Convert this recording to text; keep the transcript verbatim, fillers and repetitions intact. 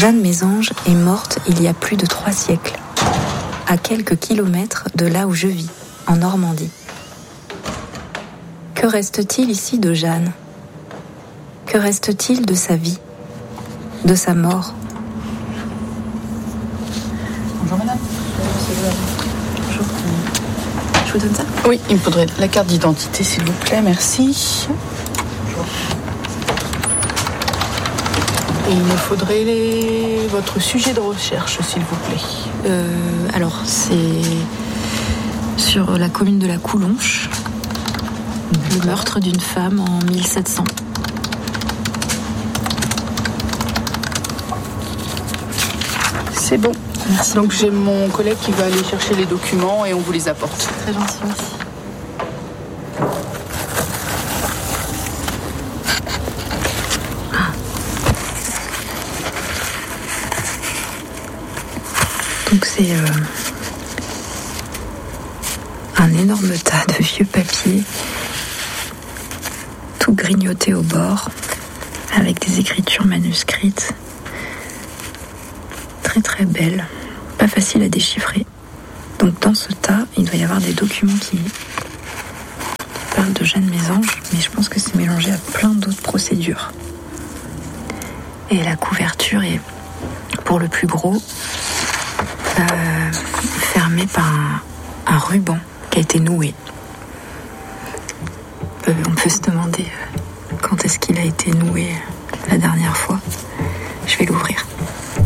Jeanne Mésange est morte il y a plus de trois siècles, à quelques kilomètres de là où je vis, en Normandie. Que reste-t-il ici de Jeanne ? Que reste-t-il de sa vie, de sa mort ? Bonjour madame. Bonjour. Je vous donne ça ? Oui, il me faudrait la carte d'identité s'il vous plaît, merci. Bonjour. Et il me faudrait les... votre sujet de recherche s'il vous plaît. euh, Alors, c'est sur la commune de la Coulonche, le meurtre d'une femme en mille sept cents. C'est bon. Merci. Donc j'ai mon collègue qui va aller chercher les documents et on vous les apporte. Très gentil, merci. Donc c'est euh, un énorme tas de vieux papiers, tout grignoté au bord, avec des écritures manuscrites, très très belles, pas faciles à déchiffrer. Donc dans ce tas, il doit y avoir des documents qui parlent de Jeanne Mésange, mais je pense que c'est mélangé à plein d'autres procédures. Et la couverture est, pour le plus gros, Euh, fermé par un, un ruban qui a été noué. Euh, on peut se demander quand est-ce qu'il a été noué la dernière fois. Je vais l'ouvrir.